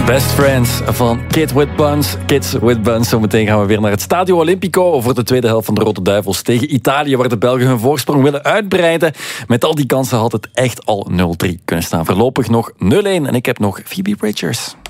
Best Friends van Kids with Buns. Zometeen gaan we weer naar het Stadio Olimpico voor de tweede helft van de Rode Duivels tegen Italië, waar de Belgen hun voorsprong willen uitbreiden. Met al die kansen had het echt al 0-3 kunnen staan. Voorlopig nog 0-1 en ik heb nog Phoebe Bridgers.